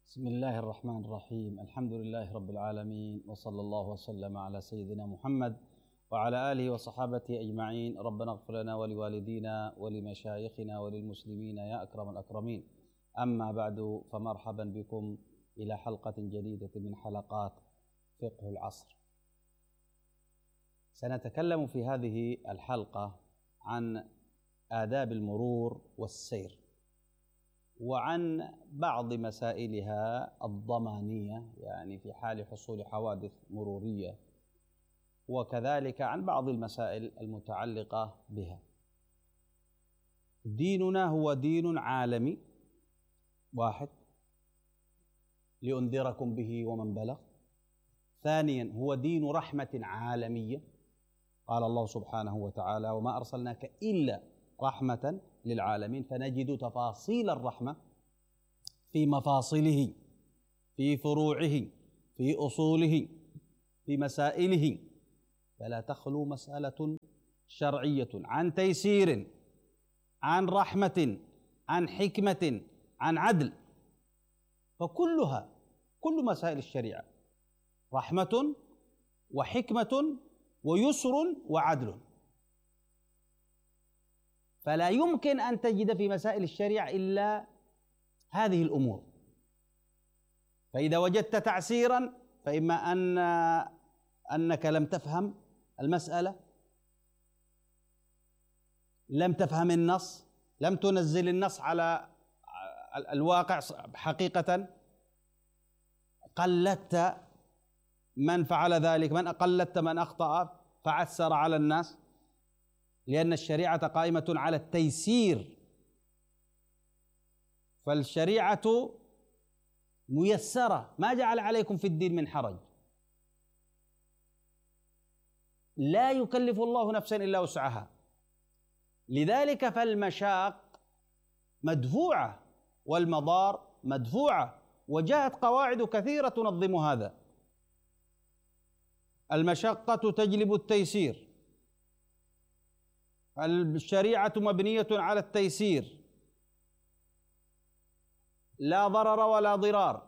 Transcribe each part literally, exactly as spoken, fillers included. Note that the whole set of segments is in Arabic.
بسم الله الرحمن الرحيم. الحمد لله رب العالمين، وصلى الله وسلم على سيدنا محمد وعلى آله وصحابته أجمعين. ربنا اغفر لنا ولوالدينا ولمشايخنا وللمسلمين يا أكرم الأكرمين. أما بعد، فمرحبا بكم إلى حلقة جديدة من حلقات فقه العصر. سنتكلم في هذه الحلقة عن آداب المرور والسير، وعن بعض مسائلها الضمانية، يعني في حال حصول حوادث مرورية، وكذلك عن بعض المسائل المتعلقة بها. ديننا هو دين عالمي واحد، لأنذركم به ومن بلغ. ثانيا، هو دين رحمة عالمية، قال الله سبحانه وتعالى: وما أرسلناك إلا رحمة للعالمين. فنجد تفاصيل الرحمة في مفاصله، في فروعه، في أصوله، في مسائله. فلا تخلو مسألة شرعية عن تيسير، عن رحمة، عن حكمة، عن عدل، فكلها كل مسائل الشريعة رحمة وحكمة ويسر وعدل. فلا يمكن أن تجد في مسائل الشريعة إلا هذه الأمور. فإذا وجدت تعسيرا فإما أن أنك لم تفهم المسألة، لم تفهم النص، لم تنزل النص على الواقع حقيقة، قلدت من فعل ذلك، من قلدت من أخطأ فعسر على الناس، لأن الشريعة قائمة على التيسير. فالشريعة ميسرة، ما جعل عليكم في الدين من حرج. لا يكلف الله نفسا إلا وسعها، لذلك فالمشاق مدفوعة والمضار مدفوعة، وجاءت قواعد كثيرة تنظم هذا. المشقة تجلب التيسير، الشريعة مبنية على التيسير، لا ضرر ولا ضرار،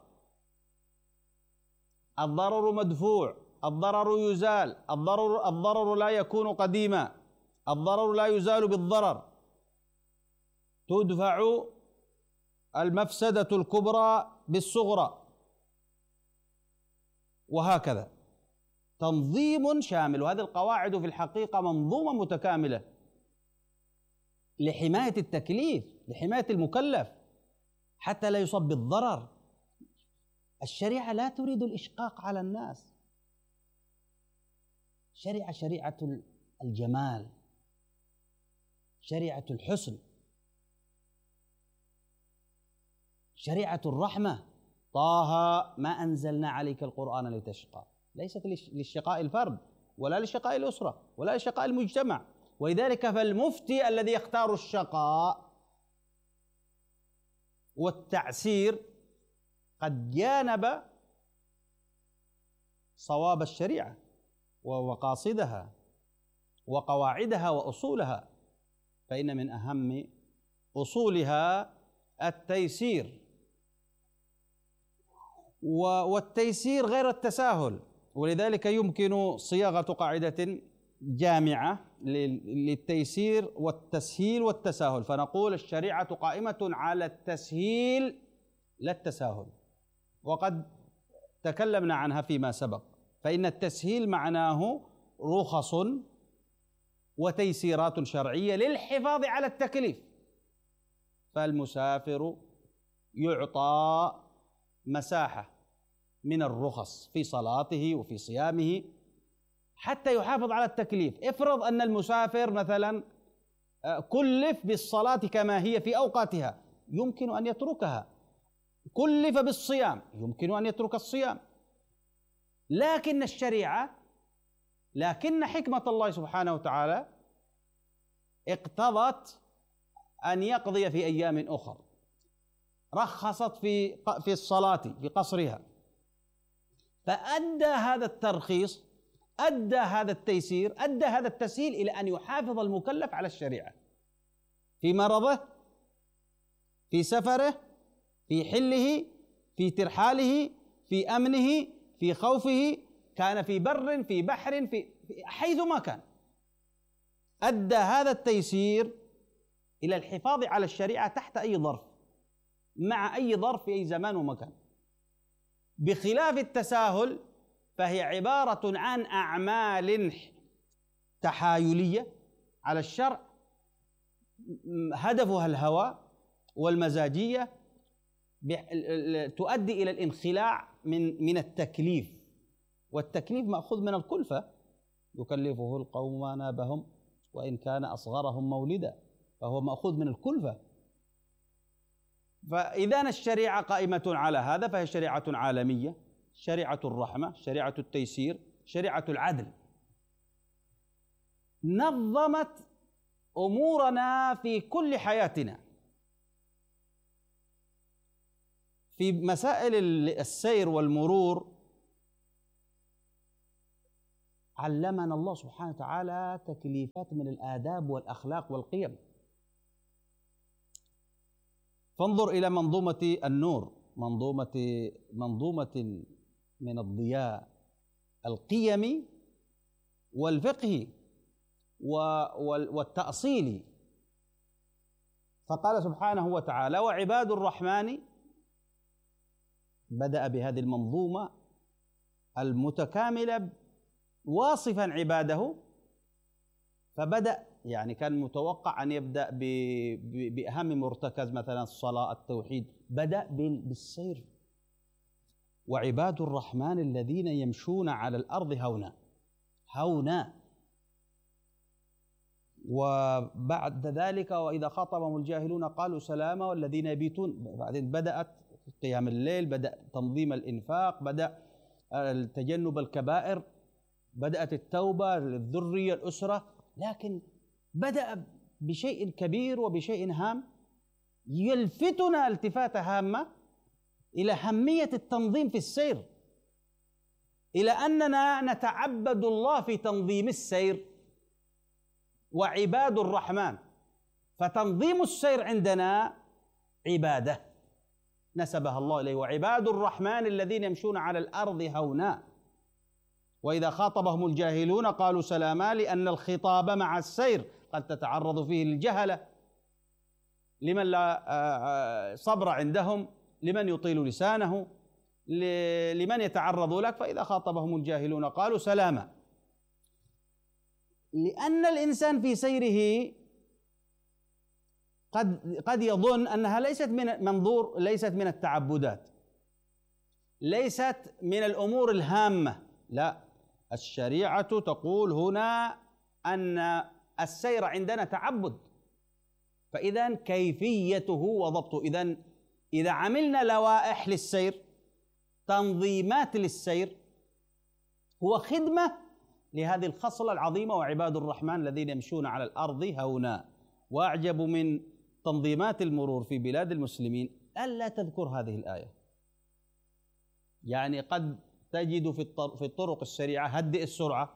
الضرر مدفوع، الضرر يزال، الضرر الضرر لا يكون قديما، الضرر لا يزال بالضرر، تدفع المفسدة الكبرى بالصغرى، وهكذا تنظيم شامل. وهذه القواعد في الحقيقة منظومة متكاملة لحماية التكليف، لحماية المكلف، حتى لا يصاب بالضرر. الشريعة لا تريد الإشقاق على الناس. شريعة شريعة الجمال، شريعة الحسن، شريعة الرحمة. طه ما أنزلنا عليك القرآن لتشقى، ليست للشقاء الفرد ولا لشقاء الأسرة ولا لشقاء المجتمع. ولذلك فالمفتي الذي يختار الشقاء والتعسير قد جانب صواب الشريعة ومقاصدها وقواعدها وأصولها. فإن من أهم أصولها التيسير، والتيسير غير التساهل. ولذلك يمكن صياغة قاعدة جامعة للتيسير والتسهيل والتساهل، فنقول الشريعة قائمة على التسهيل لا التساهل، وقد تكلمنا عنها فيما سبق. فإن التسهيل معناه رخص وتيسيرات شرعية للحفاظ على التكليف. فالمسافر يعطى مساحة من الرخص في صلاته وفي صيامه حتى يحافظ على التكليف. افرض أن المسافر مثلا كلف بالصلاة كما هي في أوقاتها، يمكن أن يتركها. كلف بالصيام، يمكن أن يترك الصيام. لكن الشريعة، لكن حكمة الله سبحانه وتعالى اقتضت أن يقضي في أيام أخرى، رخصت في في الصلاة في قصرها، فأدى هذا الترخيص، أدى هذا التيسير، أدى هذا التسهيل إلى أن يحافظ المكلف على الشريعة في مرضه، في سفره، في حله، في ترحاله، في أمنه، في خوفه، كان في بر، في بحر، في حيث ما كان. أدى هذا التيسير إلى الحفاظ على الشريعة تحت أي ظرف، مع أي ظرف في أي زمان ومكان، بخلاف التساهل فهي عبارة عن أعمال تحايلية على الشرع هدفها الهوى والمزاجية، تؤدي إلى الانخلاع من من التكليف، والتكليف مأخوذ من الكلفة، يكلفه القوم ما نابهم وإن كان أصغرهم مولدا، فهو مأخوذ من الكلفة. فإذا الشريعة قائمة على هذا فهي شريعة عالمية، شريعة الرحمة، شريعة التيسير، شريعة العدل، نظمت أمورنا في كل حياتنا. في مسائل السير والمرور علمنا الله سبحانه وتعالى تكليفات من الآداب والأخلاق والقيم. فانظر إلى منظومة النور، منظومة منظومة من الضياء القيمي والفقهي والتأصيلي. فقال سبحانه وتعالى: وعباد الرحمن، بدأ بهذه المنظومة المتكاملة واصفا عباده، فبدأ يعني كان متوقع أن يبدأ بأهم مرتكز مثلا الصلاة التوحيد، بدأ بالسير. وعباد الرحمن الذين يمشون على الأرض هونا هونا وبعد ذلك وإذا خاطبهم الجاهلون قالوا سلاما والذين يبيتون. بعدين بدأت قيام الليل، بدأ تنظيم الإنفاق، بدأ تجنب الكبائر، بدأت التوبة للذرية الأسرة. لكن بدأ بشيء كبير وبشيء هام يلفتنا التفاتة هامة إلى أهمية التنظيم في السير، إلى أننا نتعبد الله في تنظيم السير. وعباد الرحمن، فتنظيم السير عندنا عبادة نسبها الله إليه. وعباد الرحمن الذين يمشون على الأرض هونا وإذا خاطبهم الجاهلون قالوا سلاما، لأن الخطاب مع السير قد تتعرض فيه الجهلة، لمن لا صبر عندهم، لمن يطيل لسانه، لمن يتعرض لك. فإذا خاطبهم الجاهلون قالوا سلاما، لأن الإنسان في سيره قد قد يظن أنها ليست من منظور، ليست من التعبدات، ليست من الأمور الهامة. لا، الشريعة تقول هنا أن السير عندنا تعبد، فإذا كيفيته وضبطه. إذا إذا عملنا لوائح للسير، تنظيمات للسير، هو خدمة لهذه الخصلة العظيمة وعباد الرحمن الذين يمشون على الأرض هونا. وأعجب من تنظيمات المرور في بلاد المسلمين ألا تذكر هذه الآية. يعني قد تجد في الطرق السريعة هدئ السرعة،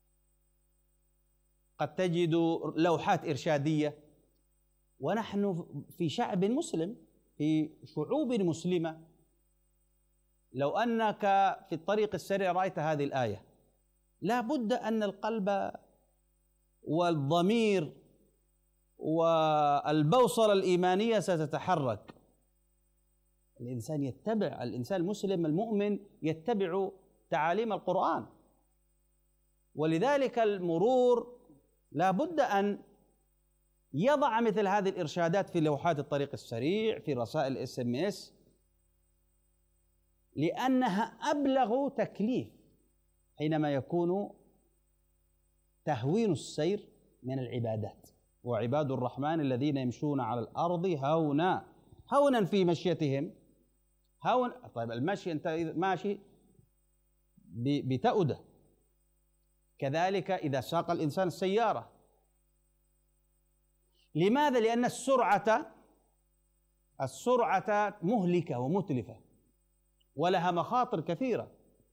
قد تجد لوحات إرشادية، ونحن في شعب مسلم، في شعوب مسلمة. لو أنك في الطريق السريع رأيت هذه الآية، لا بد أن القلب والضمير والبوصلة الإيمانية ستتحرك. الإنسان يتبع، الإنسان المسلم المؤمن يتبع تعاليم القرآن. ولذلك المرور لا بد أن يضع مثل هذه الإرشادات في لوحات الطريق السريع، في رسائل الاس ام اس، لأنها أبلغ تكليف حينما يكون تهوين السير من العبادات. وعباد الرحمن الذين يمشون على الأرض هونا، هونا في مشيتهم، هون. طيب المشي أنت ماشي بتأودة، كذلك إذا ساق الإنسان السيارة. لماذا؟ لأن السرعة السرعة مهلكة ومتلفة ولها مخاطر كثيرة،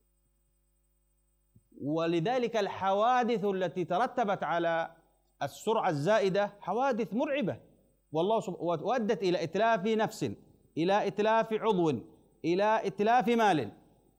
ولذلك الحوادث التي ترتبت على السرعة الزائدة حوادث مرعبة، والله وأدت إلى إتلاف نفس، إلى إتلاف عضو، إلى إتلاف مال.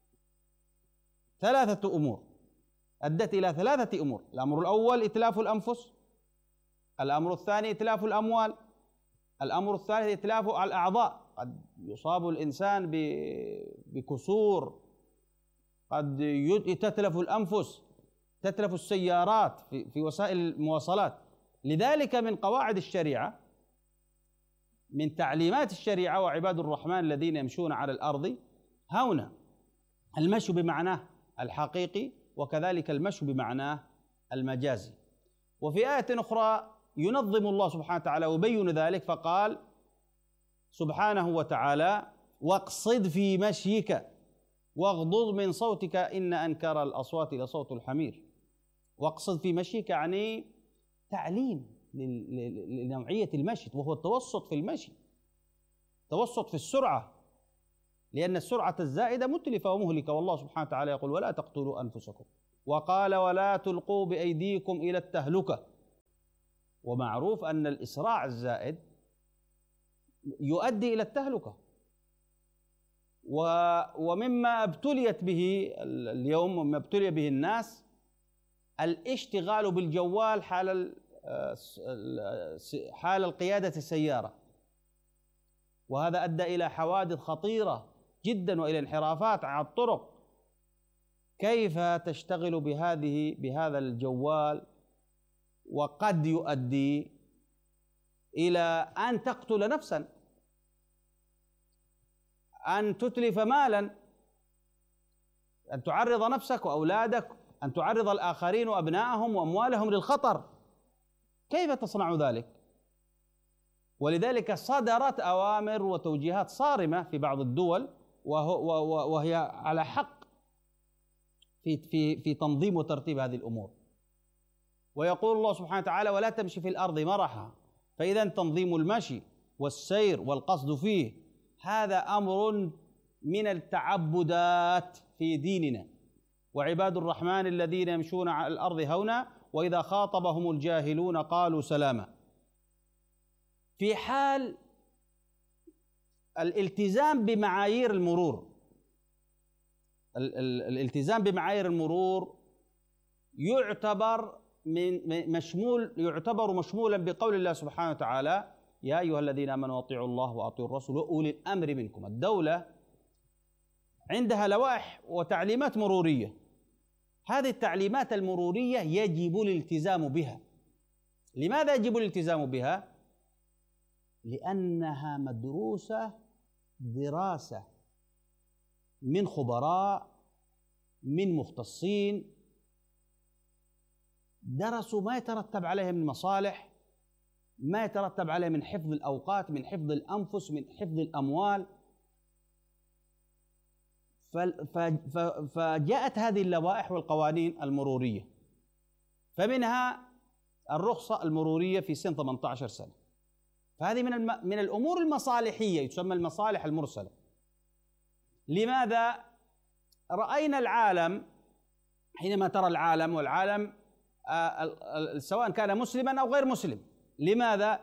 ثلاثة أمور أدت إلى ثلاثة أمور: الأمر الأول إتلاف الأنفس، الأمر الثاني إتلاف الأموال، الأمر الثالث إتلاف الأعضاء. قد يصاب الإنسان بكسور، قد تتلف الأنفس، تتلف السيارات في, في وسائل المواصلات. لذلك من قواعد الشريعة، من تعليمات الشريعة: وعباد الرحمن الذين يمشون على الأرض هونا. المشي بمعناه الحقيقي، وكذلك المشي بمعناه المجازي. وفي آية أخرى ينظم الله سبحانه وتعالى ويبين ذلك، فقال سبحانه وتعالى: واقصد في مشيك واغضض من صوتك إن أنكر الأصوات لصوت الحمير. واقصد في مشيك يعني تعليم لنوعية المشي، وهو التوسط في المشي، توسط في السرعة، لأن السرعة الزائدة متلفة ومهلكة. والله سبحانه وتعالى يقول: ولا تقتلوا أنفسكم، وقال: ولا تلقوا بأيديكم إلى التهلكة. ومعروف أن الإسراع الزائد يؤدي إلى التهلكة. ومما ابتليت به اليوم ومما ابتلي به الناس الاشتغال بالجوال حال حال القيادة السيارة، وهذا أدى إلى حوادث خطيرة جدا وإلى انحرافات على الطرق. كيف تشتغل بهذه بهذا الجوال وقد يؤدي إلى أن تقتل نفسا، أن تتلف مالا، أن تعرض نفسك وأولادك، أن تعرض الآخرين وأبنائهم وأموالهم للخطر. كيف تصنع ذلك؟ ولذلك صدرت أوامر وتوجيهات صارمة في بعض الدول، وهي على حق في في في تنظيم وترتيب هذه الأمور. ويقول الله سبحانه وتعالى: ولا تمشي في الأرض مرحا. فإذا تنظيم المشي والسير والقصد فيه هذا أمر من التعبدات في ديننا. وعباد الرحمن الذين يمشون على الأرض هونا وإذا خاطبهم الجاهلون قالوا سلاما. في حال الالتزام بمعايير المرور، الالتزام بمعايير المرور يعتبر من مشمول يعتبر مشمولا بقول الله سبحانه وتعالى: يا أيها الذين آمنوا أطيعوا الله وأطيعوا الرسول وأولي الأمر منكم. الدولة عندها لوائح وتعليمات مرورية، هذه التعليمات المرورية يجب الالتزام بها. لماذا يجب الالتزام بها؟ لأنها مدروسة دراسة من خبراء، من مختصين، درسوا ما يترتب عليها من مصالح، ما يترتب عليه من حفظ الأوقات، من حفظ الأنفس، من حفظ الأموال. فجاءت هذه اللوائح والقوانين المرورية، فمنها الرخصة المرورية في سن ثمانية عشر سنة. فهذه من من الأمور المصالحية، تسمى المصالح المرسلة. لماذا؟ رأينا العالم، حينما ترى العالم، والعالم سواء كان مسلما أو غير مسلم، لماذا؟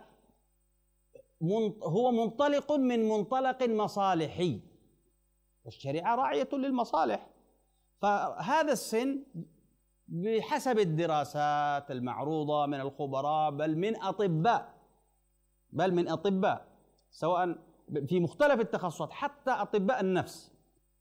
هو منطلق من منطلق مصالحي، والشريعة راعية للمصالح. فهذا السن بحسب الدراسات المعروضة من الخبراء، بل من أطباء بل من أطباء سواء في مختلف التخصصات، حتى أطباء النفس،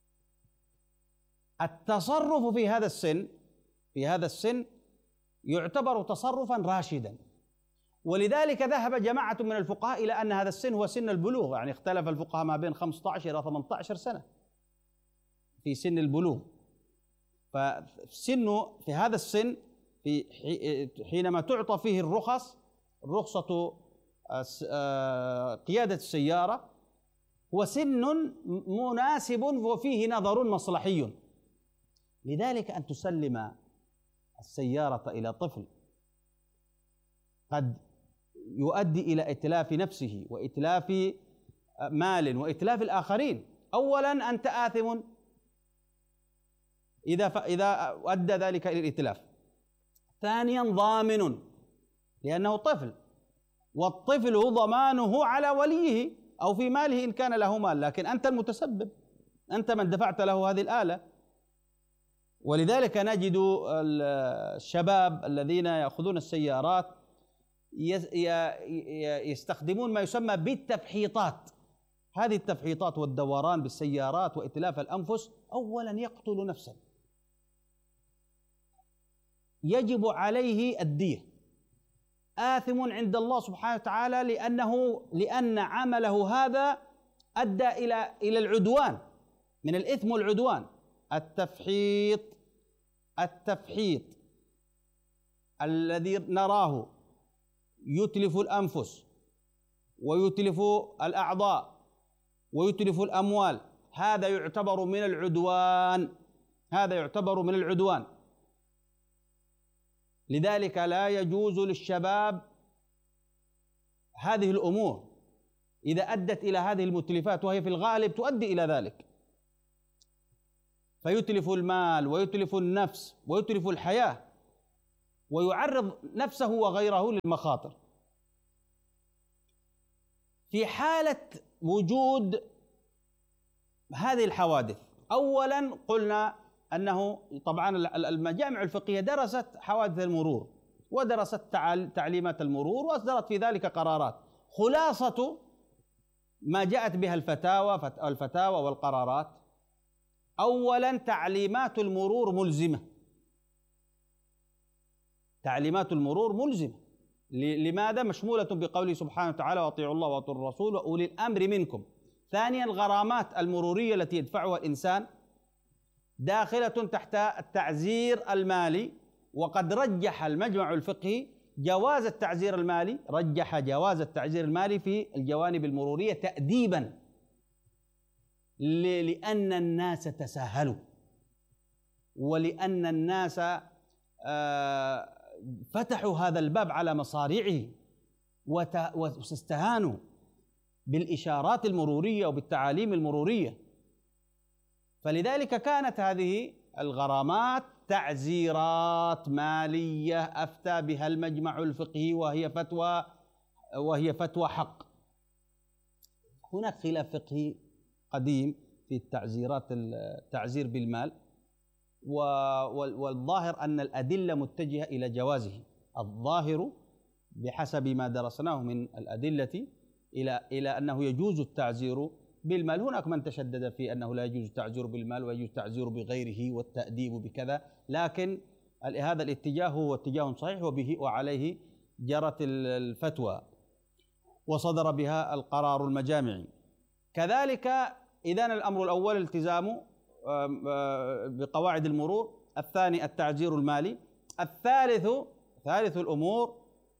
التصرف في هذا السن في هذا السن يعتبر تصرفا راشدا. ولذلك ذهب جماعة من الفقهاء إلى أن هذا السن هو سن البلوغ، يعني اختلف الفقهاء ما بين خمسة عشر إلى ثمانية عشر سنة في سن البلوغ. فالسن في هذا السن في حينما تعطى فيه الرخص، رخصة قيادة السيارة، هو سن مناسب وفيه نظر مصلحي. لذلك أن تسلم السيارة إلى طفل قد يؤدي إلى إتلاف نفسه وإتلاف مال وإتلاف الآخرين. أولا أنت آثم إذا إذا أدى ذلك إلى الإتلاف. ثانيا ضامن، لأنه طفل، والطفل ضمانه على وليه أو في ماله إن كان له مال، لكن أنت المتسبب. أنت من دفعت له هذه الآلة. ولذلك نجد الشباب الذين يأخذون السيارات يستخدمون ما يسمى بالتفحيطات. هذه التفحيطات والدوران بالسيارات وإتلاف الأنفس أولا يقتل نفسا، يجب عليه الدية، آثم عند الله سبحانه وتعالى، لأنه لأن عمله هذا أدى إلى إلى العدوان، من الإثم والعدوان. التفحيط التفحيط الذي نراه يتلف الأنفس ويتلف الأعضاء ويتلف الأموال، هذا يعتبر من العدوان، هذا يعتبر من العدوان. لذلك لا يجوز للشباب هذه الأمور إذا أدت إلى هذه المتلفات، وهي في الغالب تؤدي إلى ذلك، فيتلف المال ويتلف النفس ويتلف الحياة ويعرض نفسه وغيره للمخاطر. في حالة وجود هذه الحوادث، أولا قلنا أنه طبعا المجامع الفقهية درست حوادث المرور ودرست تعليمات المرور وأصدرت في ذلك قرارات. خلاصة ما جاءت بها الفتاوى الفتاوى والقرارات، أولا تعليمات المرور ملزمة، تعليمات المرور ملزمة. لماذا؟ مشمولة بقوله سبحانه وتعالى: وأطيعوا الله وأطيعوا الرسول وأولي الأمر منكم. ثانيا الغرامات المرورية التي يدفعها الإنسان داخلة تحت التعزير المالي، وقد رجح المجمع الفقهي جواز التعزير المالي، رجح جواز التعزير المالي في الجوانب المرورية تأديبا، لأن الناس تساهلوا، ولأن الناس فتحوا هذا الباب على مصاريعه واستهانوا بالإشارات المرورية وبالتعاليم المرورية. فلذلك كانت هذه الغرامات تعزيرات مالية أفتى بها المجمع الفقهي، وهي فتوى وهي فتوى حق. هناك خلاف فقهي قديم في التعزيرات، التعزير بالمال، والظاهر أن الأدلة متجهة إلى جوازه. الظاهر بحسب ما درسناه من الأدلة إلى إلى أنه يجوز التعزير بالمال. هناك من تشدد في أنه لا يجوز التعزير بالمال ويجوز التعزير بغيره والتأديب بكذا، لكن هذا الاتجاه هو اتجاه صحيح، وبه وعليه جرت الفتوى وصدر بها القرار المجامعي. كذلك إذن الأمر الأول التزام بقواعد المرور، الثاني التعزير المالي، الثالث ثالث الأمور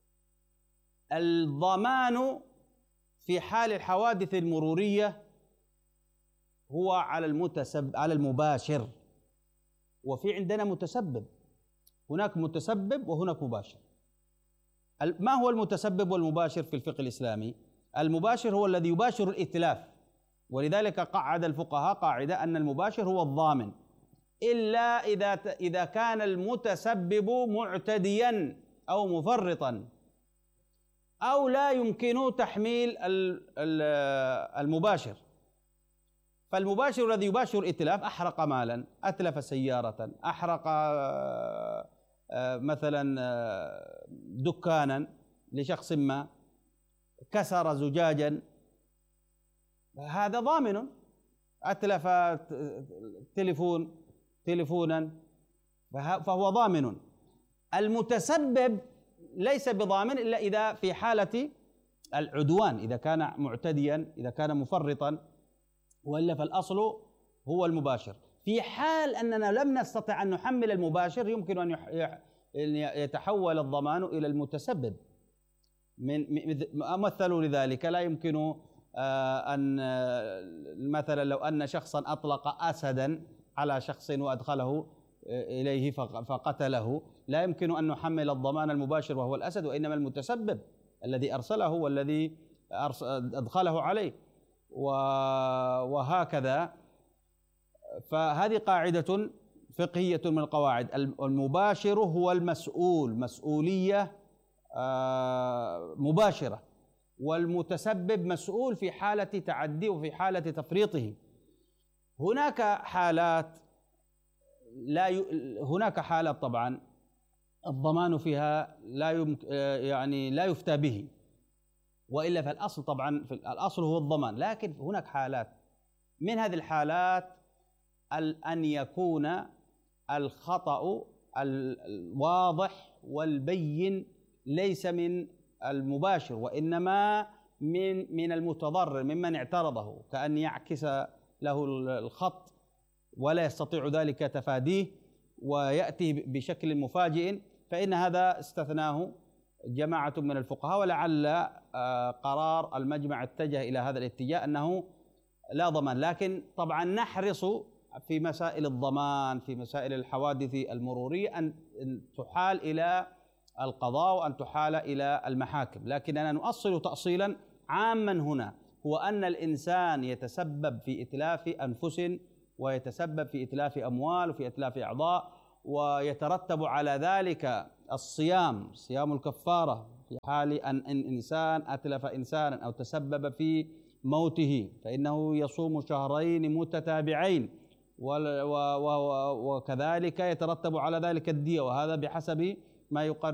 الضمان في حال الحوادث المرورية هو على المتسبب، على المباشر. وفي عندنا متسبب، هناك متسبب وهناك مباشر. ما هو المتسبب والمباشر في الفقه الإسلامي؟ المباشر هو الذي يباشر الإتلاف، ولذلك قعد الفقهاء قاعدة أن المباشر هو الضامن، إلا إذا إذا كان المتسبب معتديا أو مفرطا أو لا يمكن تحميل المباشر. فالمباشر الذي يباشر الإتلاف أحرق مالا، أتلف سيارة، أحرق مثلا دكانا لشخص ما، كسر زجاجا، هذا ضامن. أتلف تليفون تليفونا فهو ضامن. المتسبب ليس بضامن إلا إذا في حالة العدوان، إذا كان معتديا، إذا كان مفرطا، وإلا فالأصل هو المباشر. في حال أننا لم نستطع أن نحمل المباشر يمكن أن يتحول الضمان إلى المتسبب. من مثلوا لذلك لا يمكن أن مثلا لو أن شخصا أطلق أسدا على شخص وأدخله إليه فقتله، لا يمكن أن نحمل الضمان المباشر وهو الأسد، وإنما المتسبب الذي أرسله والذي أدخله عليه، وهكذا. فهذه قاعدة فقهية من القواعد. المباشر هو المسؤول، مسؤولية مباشرة، والمتسبب مسؤول في حالة تعدي وفي حالة تفريطه. هناك حالات لا ي... هناك حالات طبعا الضمان فيها لا يمكن يعني لا يفتى به، وإلا فالأصل طبعا في الأصل هو الضمان، لكن هناك حالات من هذه الحالات أن يكون الخطأ الواضح والبين ليس من المباشر، وإنما من من المتضرر ممن اعترضه، كأن يعكس له الخط ولا يستطيع ذلك تفاديه ويأتي بشكل مفاجئ، فإن هذا استثناه جماعة من الفقهاء، ولعل قرار المجمع اتجه إلى هذا الاتجاه أنه لا ضمان. لكن طبعا نحرص في مسائل الضمان في مسائل الحوادث المرورية أن تحال إلى القضاء وأن تحال إلى المحاكم، لكننا نؤصل تأصيلا عاما هنا، هو أن الإنسان يتسبب في إتلاف أنفس ويتسبب في إتلاف أموال وفي إتلاف أعضاء، ويترتب على ذلك الصيام صيام الكفارة في حال أن إنسان أتلف إنسانا أو تسبب في موته، فإنه يصوم شهرين متتابعين، وكذلك يترتب على ذلك الدية، وهذا بحسب ما يقرر